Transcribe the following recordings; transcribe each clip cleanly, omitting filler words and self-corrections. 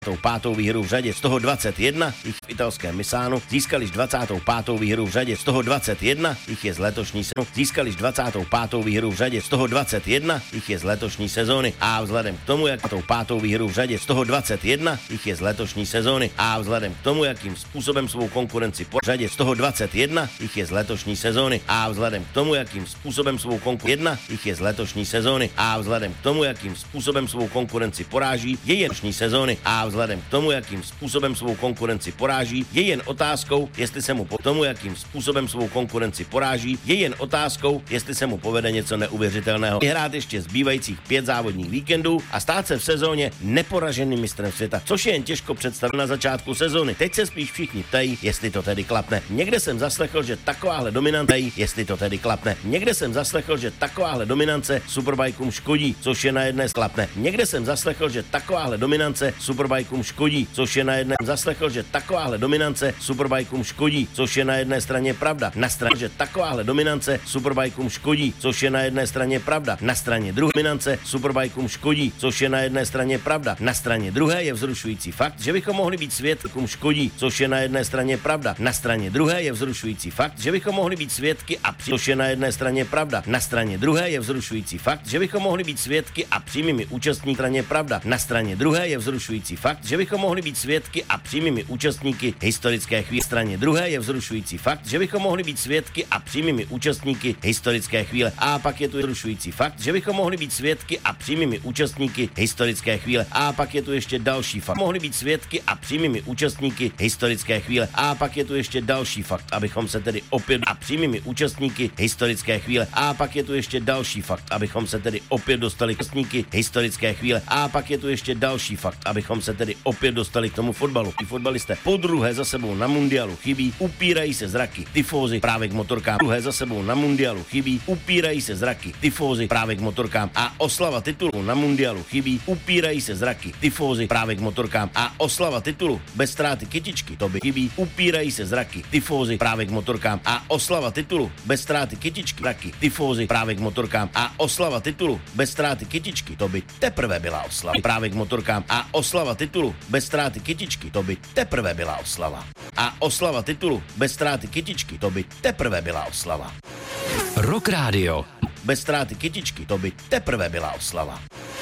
pátou výhru v řadě, z toho 21 jich v italském Misánu, získali 25. výhru v řadě, z toho 21 jich je z letošní sezóny, získali 25. výhru v řadě, z toho 21 jich je z letošní sezóny a vzhledem k tomu, jak tou pátou výhru v řadě, z toho 21 jich je z letošní sezóny a vzhledem k tomu, jakým způsobem svou konkurenci po řadě, z toho 21 jich je z letošní sezóny a vzhledem k tomu, jakým způsobem svou konkurenci jich je z letošní sezóny a vzhledem k tomu, jakým způsobem svou konkurenci poráží, je jen letošní sezóny a vzhledem k tomu, jakým způsobem svou konkurenci poráží, je jen otázkou, jestli se mu po tomu, jakým způsobem svou konkurenci poráží, je jen otázkou, jestli se mu povede něco neuvěřitelného. Vyhrát ještě zbývajících 5 závodních víkendů a stát se v sezóně neporaženým mistrem světa, což je jen těžko představit na začátku sezóny. Teď se spíš všichni ptají, jestli to tedy klapne. Někde jsem zaslechl, že takováhle dominance, jestli to tedy klapne. Někde jsem zaslechl, že takováhle dominance superbajkům škodí, což je na jedné sklapne. Někde jsem zaslechl, že takováhle dominance superbajkům škodí, což je na jedné zaslechl, že takováhle dominance superbajkům škodí, což je na jedné straně pravda. Na straně, že takováhle dominance superbajkům škodí, což je na jedné straně pravda. Na straně druhé dominance superbajkům škodí, což je na jedné straně pravda. Na straně druhé je vzrušující fakt, že bychom mohli být svědkům škodí, což je na jedné straně pravda. Na straně druhé je vzrušující fakt, že bychom mohli být svědky a což je na jedné straně pravda. Na straně druhé je vzrušující fakt, že bychom mohli být svědky a přímými účastníky straně pravda. Na straně druhé je vzrušující fakt, že bychom mohli být svědky a přímými účastníky historické chvíle. Straně druhé je vzrušující fakt, že bychom mohli být svědky a přímými účastníky historické chvíle. A pak je tu vzrušující fakt, že bychom mohli být svědky a přímými účastníky historické chvíle. A pak je tu ještě další fakt. Mohli být svědky a přímými účastníky historické chvíle. A pak je tu ještě další fakt, abychom se tedy opět a přímými účastníky historické chvíle. A pak je tu ještě další fakt, abychom se tedy opět dostali k účastníky historické chvíle. A pak je tu ještě další fakt, abychom se tedy opět dostali k tomu fotbalu. Ti fotbalisté podruhé za sebou na mundialu chybí, upírají se zraky tifózy právě k motorkám. Druhé za sebou na mundialu chybí, upírají se zraky tifózy právě k motorkám a oslava titulu na mundialu chybí, upírají se zraky tifózy právě k motorkám a oslava titulu bez ztráty kytičky, to by chybí, upírají se zraky tifózy právě k motorkám a oslava titulu bez ztráty kytičky, zraky tifózy právě k motorkám a oslava titulu bez ztráty kytičky, to by teprve byla oslava právě k motorkám a oslava titulu bez ztráty kytičky, to by teprve byla oslava. A oslava titulu bez ztráty kytičky, to by teprve byla oslava. Rock Radio. Bez ztráty kytičky, to by teprve byla oslava.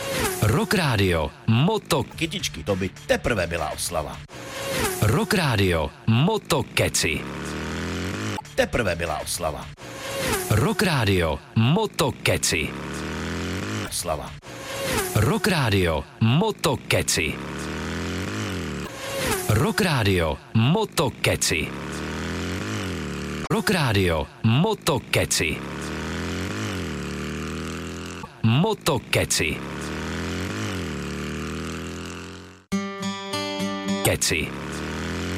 Rock Radio. Moto kytičky, to by teprve byla oslava. Rock Radio. Moto keci. Teprve byla oslava. Rock Radio. Moto keci. Oslava. Rock Radio. Moto keci. Rock Radio. Moto keci. Rock Radio. Moto keci. Moto keci. Keci.